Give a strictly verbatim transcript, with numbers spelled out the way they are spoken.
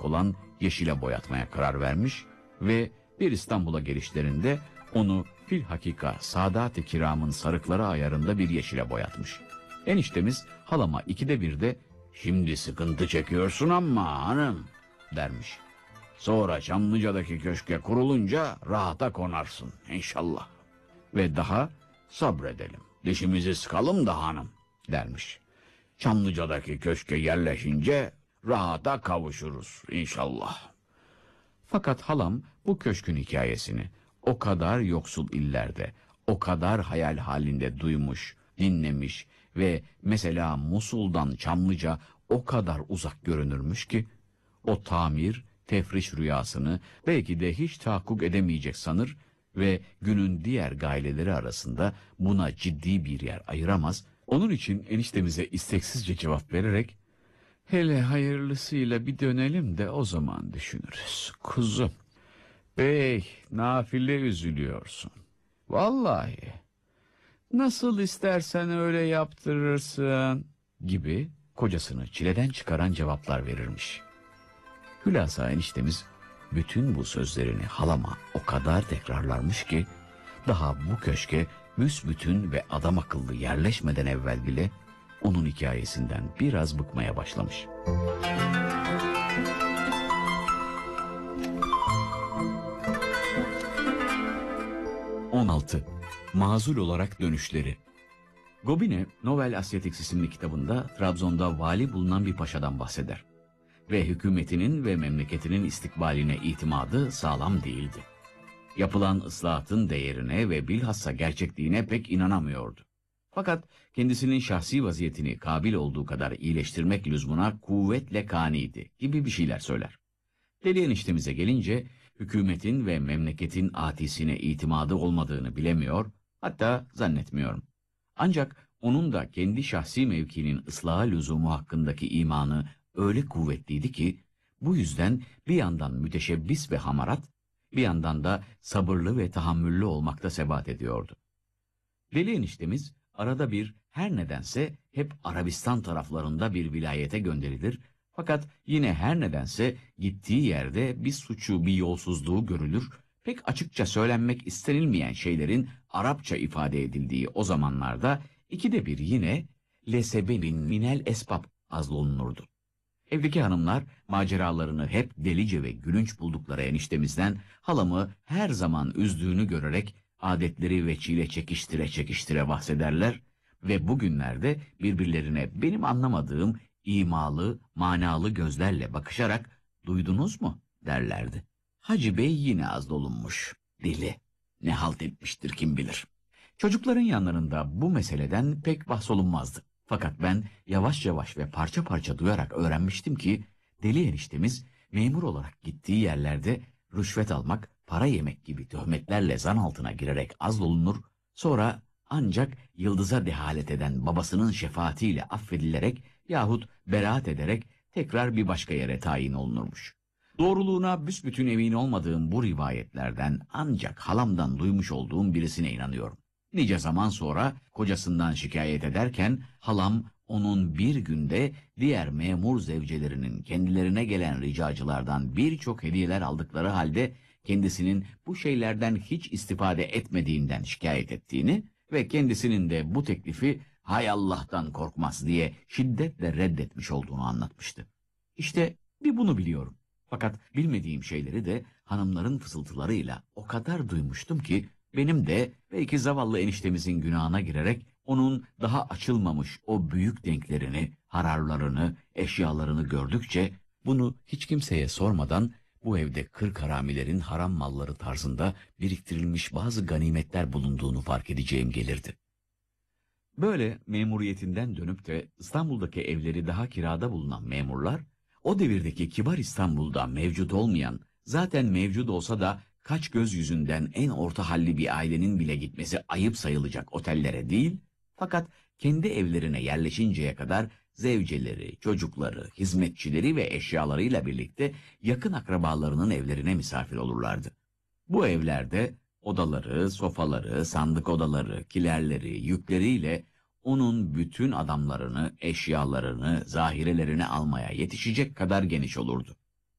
renk olan yeşile boyatmaya karar vermiş ve bir İstanbul'a gelişlerinde onu filhakika Sadat-ı Kiram'ın sarıkları ayarında bir yeşile boyatmış. Eniştemiz halama ikide bir de "Şimdi sıkıntı çekiyorsun ama hanım" dermiş. "Sonra Çamlıca'daki köşke kurulunca rahata konarsın inşallah. Ve daha sabredelim, dişimizi sıkalım da hanım" dermiş. "Çamlıca'daki köşke yerleşince rahata kavuşuruz inşallah." Fakat halam bu köşkün hikayesini o kadar yoksul illerde, o kadar hayal halinde duymuş, dinlemiş ve mesela Musul'dan Çamlıca o kadar uzak görünürmüş ki, o tamir, tefriş rüyasını belki de hiç tahakkuk edemeyecek sanır ve günün diğer gaileleri arasında buna ciddi bir yer ayıramaz. Onun için eniştemize isteksizce cevap vererek, "Hele hayırlısıyla bir dönelim de o zaman düşünürüz kuzum. Bey, nafile üzülüyorsun. Vallahi nasıl istersen öyle yaptırırsın" gibi kocasını çileden çıkaran cevaplar verirmiş. Hülasa eniştemiz bütün bu sözlerini halama o kadar tekrarlarmış ki, daha bu köşke büsbütün ve adam akıllı yerleşmeden evvel bile onun hikayesinden biraz bıkmaya başlamış. on altı. Mazul olarak dönüşleri. Gobine, Novel Asiatics isimli kitabında Trabzon'da vali bulunan bir paşadan bahseder. Ve hükümetinin ve memleketinin istikbaline itimadı sağlam değildi. Yapılan ıslahatın değerine ve bilhassa gerçekliğine pek inanamıyordu. Fakat kendisinin şahsi vaziyetini kabil olduğu kadar iyileştirmek lüzumuna kuvvetle kaniydi gibi bir şeyler söyler. Deli eniştemize gelince, hükümetin ve memleketin atisine itimadı olmadığını bilemiyor, hatta zannetmiyorum. Ancak onun da kendi şahsi mevkinin ıslaha lüzumu hakkındaki imanı öyle kuvvetliydi ki, bu yüzden bir yandan müteşebbis ve hamarat, bir yandan da sabırlı ve tahammüllü olmakta sebat ediyordu. Deli eniştemiz arada bir her nedense hep Arabistan taraflarında bir vilayete gönderilir, fakat yine her nedense gittiği yerde bir suçu, bir yolsuzluğu görülür, pek açıkça söylenmek istenilmeyen şeylerin Arapça ifade edildiği o zamanlarda ikide bir yine lesebebin minel esbab azlolunurdu. Evdeki hanımlar maceralarını hep delice ve gülünç buldukları eniştemizden halamı her zaman üzdüğünü görerek adetleri veçile çekiştire çekiştire bahsederler ve bugünlerde birbirlerine benim anlamadığım imalı, manalı gözlerle bakışarak "Duydunuz mu?" derlerdi. Hacı Bey yine az dolunmuş, deli, ne halt etmiştir kim bilir. Çocukların yanlarında bu meseleden pek bahsolunmazdı. Fakat ben yavaş yavaş ve parça parça duyarak öğrenmiştim ki, deli eniştemiz memur olarak gittiği yerlerde rüşvet almak, para yemek gibi töhmetlerle zan altına girerek azlolunur, sonra ancak yıldıza dehalet eden babasının şefaatiyle affedilerek yahut beraat ederek tekrar bir başka yere tayin olunurmuş. Doğruluğuna büsbütün emin olmadığım bu rivayetlerden ancak halamdan duymuş olduğum birisine inanıyorum. Nice zaman sonra kocasından şikayet ederken halam onun bir günde diğer memur zevcelerinin kendilerine gelen ricacılardan birçok hediyeler aldıkları halde kendisinin bu şeylerden hiç istifade etmediğinden şikayet ettiğini ve kendisinin de bu teklifi "hay Allah'tan korkmaz" diye şiddetle reddetmiş olduğunu anlatmıştı. İşte bir bunu biliyorum. Fakat bilmediğim şeyleri de hanımların fısıltılarıyla o kadar duymuştum ki, benim de belki zavallı eniştemizin günahına girerek onun daha açılmamış o büyük denklerini, hararlarını, eşyalarını gördükçe bunu hiç kimseye sormadan bu evde kırk haramilerin haram malları tarzında biriktirilmiş bazı ganimetler bulunduğunu fark edeceğim gelirdi. Böyle memuriyetinden dönüp de İstanbul'daki evleri daha kirada bulunan memurlar, o devirdeki kibar İstanbul'da mevcut olmayan, zaten mevcut olsa da kaç göz yüzünden en orta halli bir ailenin bile gitmesi ayıp sayılacak otellere değil, fakat kendi evlerine yerleşinceye kadar zevceleri, çocukları, hizmetçileri ve eşyalarıyla birlikte yakın akrabalarının evlerine misafir olurlardı. Bu evlerde odaları, sofaları, sandık odaları, kilerleri, yükleriyle onun bütün adamlarını, eşyalarını, zahirelerini almaya yetişecek kadar geniş olurdu.